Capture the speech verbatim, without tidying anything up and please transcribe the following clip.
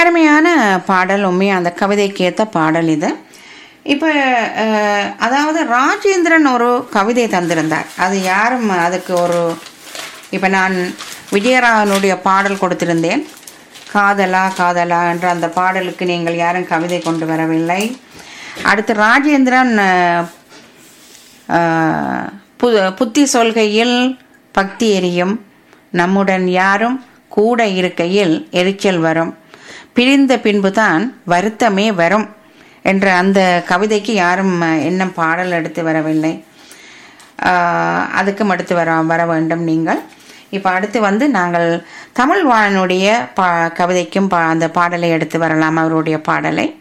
அருமையான பாடல், உண்மையாக அந்த கவிதைக்கு ஏற்ற பாடல் இது. இப்போ அதாவது ராஜேந்திரன் ஒரு கவிதை தந்திருந்தார். அது யாரும் அதுக்கு ஒரு இப்போ நான் விஜயராகவனுடைய பாடல் கொடுத்திருந்தேன், காதலா காதலா என்ற அந்த பாடலுக்கு நீங்கள் யாரும் கவிதை கொண்டு வரவில்லை. அடுத்து ராஜேந்திரன் பு புத்தி சொல்கையில் பக்தி எரியும், நம்முடன் யாரும் கூட இருக்கையில் எரிச்சல் வரும், பிரிந்த பின்புதான் வருத்தமே வரும் என்ற அந்த கவிதைக்கு யாரும் இன்னும் பாடல் எடுத்து வரவில்லை. அதுக்கும் அடுத்து வர வர வேண்டும் நீங்கள். இப்போ அடுத்து வந்து நாங்கள் தமிழ் வாணனுடைய பா கவிதைக்கும் பா அந்த பாடலை எடுத்து வரலாம், அவருடைய பாடலை.